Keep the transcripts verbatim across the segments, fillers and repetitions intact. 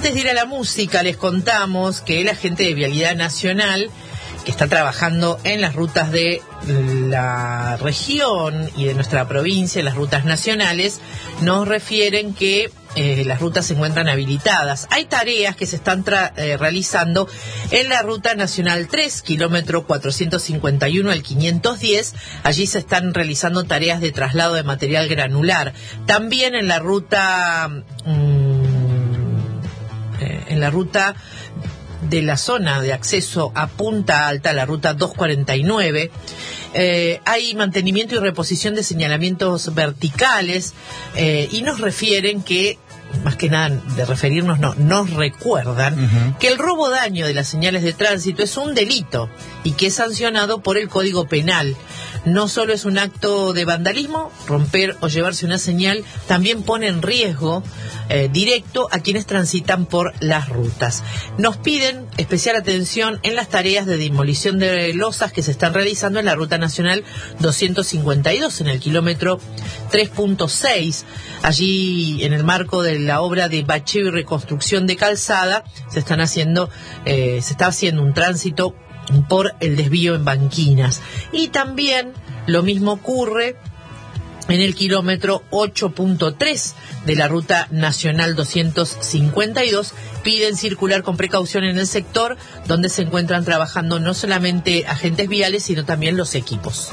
Antes de ir a la música, les contamos que la gente de Vialidad Nacional, que está trabajando en las rutas de la región y de nuestra provincia, en las rutas nacionales, nos refieren que eh, las rutas se encuentran habilitadas. Hay tareas que se están tra- eh, realizando en la ruta nacional tres, kilómetro cuatrocientos cincuenta y uno al quinientos diez. Allí se están realizando tareas de traslado de material granular. También en la ruta... Mmm, eh, en la ruta... de la zona de acceso a Punta Alta, la ruta doscientos cuarenta y nueve, eh, hay mantenimiento y reposición de señalamientos verticales, eh, y nos refieren que, más que nada de referirnos, no, nos recuerdan uh-huh. que el robo daño de las señales de tránsito es un delito y que es sancionado por el Código Penal. No solo es un acto de vandalismo, romper o llevarse una señal también pone en riesgo eh, directo a quienes transitan por las rutas. Nos piden especial atención en las tareas de demolición de losas que se están realizando en la Ruta Nacional doscientos cincuenta y dos, en el kilómetro tres punto seis. Allí, en el marco de la obra de bacheo y reconstrucción de calzada, se están haciendo, eh, se está haciendo un tránsito por el desvío en banquinas. Y también lo mismo ocurre en el kilómetro ocho punto tres de la Ruta Nacional doscientos cincuenta y dos. Piden circular con precaución en el sector donde se encuentran trabajando no solamente agentes viales, sino también los equipos.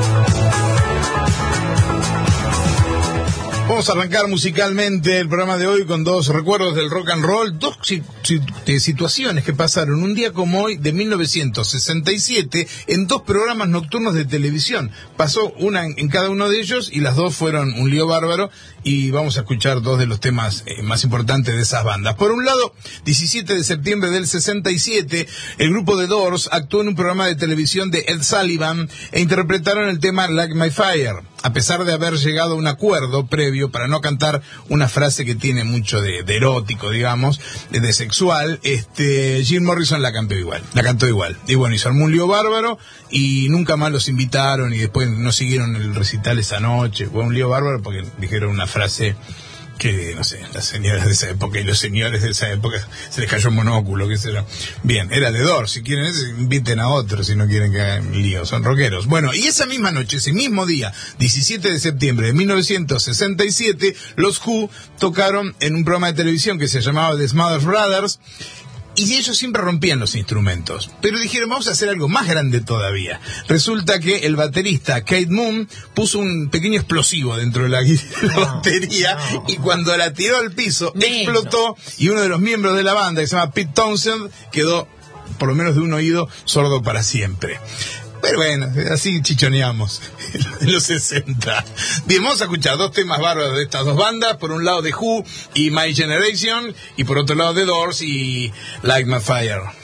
Vamos a arrancar musicalmente el programa de hoy con dos recuerdos del rock and roll, dos si, si, de situaciones que pasaron un día como hoy de mil novecientos sesenta y siete en dos programas nocturnos de televisión. Pasó una en, en cada uno de ellos y las dos fueron un lío bárbaro, y vamos a escuchar dos de los temas eh, más importantes de esas bandas. Por un lado, diecisiete de septiembre del sesenta y siete, el grupo The Doors actuó en un programa de televisión de Ed Sullivan e interpretaron el tema Like My Fire, a pesar de haber llegado a un acuerdo previo para no cantar una frase que tiene mucho de, de erótico, digamos, de, de sexual. Este, Jim Morrison la cantó igual, la cantó igual. Y bueno, y se armó un lío bárbaro y nunca más los invitaron y después no siguieron el recital esa noche. Fue un lío bárbaro porque dijeron una frase que, no sé, las señoras de esa época y los señores de esa época se les cayó un monóculo, qué sé yo. Bien, era de Doors, si quieren inviten a otros, si no quieren que hagan lío, son rockeros. Bueno, y esa misma noche, ese mismo día, diecisiete de septiembre de mil novecientos sesenta y siete, los Who tocaron en un programa de televisión que se llamaba The Smothers Brothers, y ellos siempre rompían los instrumentos. Pero dijeron, vamos a hacer algo más grande todavía. Resulta que el baterista Keith Moon puso un pequeño explosivo dentro de la, de la no, batería, no. y cuando la tiró al piso, Lindo. explotó, y uno de los miembros de la banda, que se llama Pete Townshend, quedó, por lo menos de un oído, sordo para siempre. Pero bueno, así chichoneamos en los sesenta. Bien, vamos a escuchar dos temas bárbaros de estas dos bandas. Por un lado The Who y My Generation, y por otro lado The Doors y Light My Fire.